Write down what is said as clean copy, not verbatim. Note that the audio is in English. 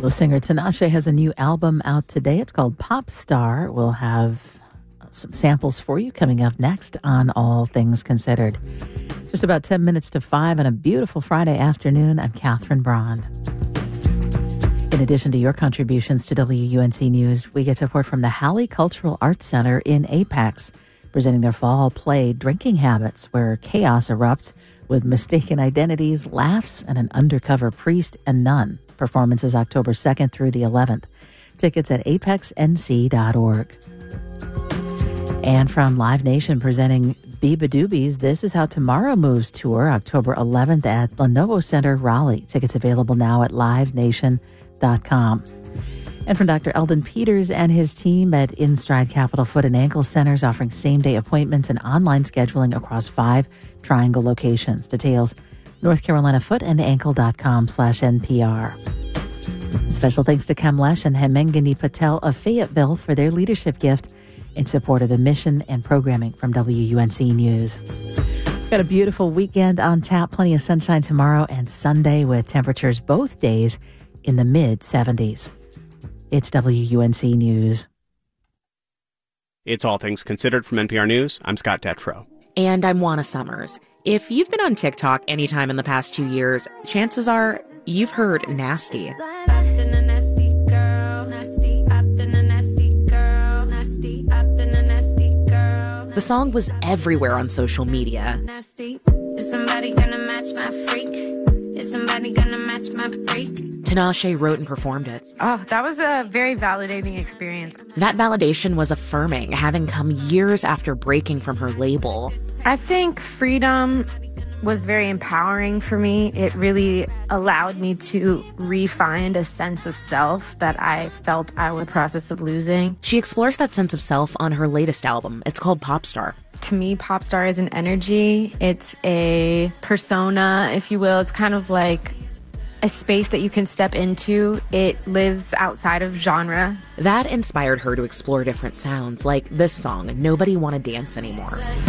The singer Tinashe has a new album out today. It's called Pop Star. We'll have some samples for you coming up next on All Things Considered. Just about 10 minutes to 5 on a beautiful Friday afternoon. I'm Catherine Braun. In addition to your contributions to WUNC News, we get support from the Halley Cultural Arts Center in Apex, presenting their fall play Drinking Habits, where chaos erupts with mistaken identities, laughs, and an undercover priest and nun. Performance is October 2nd through the 11th. Tickets at apexnc.org. And from Live Nation presenting Biba Doobies, This Is How Tomorrow Moves tour, October 11th at Lenovo Center, Raleigh. Tickets available now at livenation.com. And from Dr. Eldon Peters and his team at InStride Capital Foot and Ankle Centers, offering same-day appointments and online scheduling across 5 Triangle locations. Details, NorthCarolinaFoot and Ankle.com/NPR. Special thanks to Kamlesh and Hemengini Patel of Fayetteville for their leadership gift in support of the mission and programming from WUNC News. Got a beautiful weekend on tap, plenty of sunshine tomorrow and Sunday with temperatures both days in the mid-70s. It's WUNC News. It's All Things Considered from NPR News. I'm Scott Detrow. And I'm Juana Summers. If you've been on TikTok anytime in the past 2 years, chances are you've heard nasty. The song was everywhere on social media. Nasty. Is somebody gonna match my freak? Is somebody gonna match my freak? Tinashe wrote and performed it. Oh, that was a very validating experience. That validation was affirming, having come years after breaking from her label. I think freedom was very empowering for me. It really allowed me to re-find a sense of self that I felt I was in the process of losing. She explores that sense of self on her latest album. It's called Pop Star. To me, pop star is an energy. It's a persona, if you will. It's kind of like a space that you can step into. It lives outside of genre. That inspired her to explore different sounds, like this song, Nobody Wanna Dance Anymore.